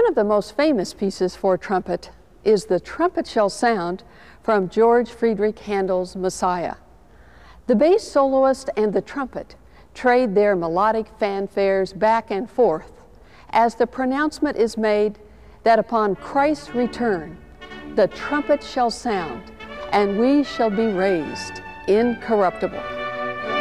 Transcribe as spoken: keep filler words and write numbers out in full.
One of the most famous pieces for trumpet is The Trumpet Shall Sound from George Friedrich Handel's Messiah. The bass soloist and the trumpet trade their melodic fanfares back and forth as the pronouncement is made that upon Christ's return, the trumpet shall sound and we shall be raised incorruptible.